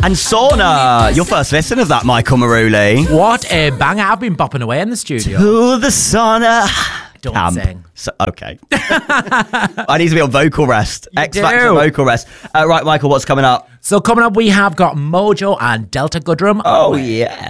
And Sauna, your first listen of that, Michael Maruli. What a banger. I've been bopping away in the studio. To the sauna. Don't sing. So, okay. I need to be on vocal rest. X Factor do. vocal rest. Right, Michael, what's coming up? So coming up, we have got Mojo and Delta Goodrum. Oh, yeah.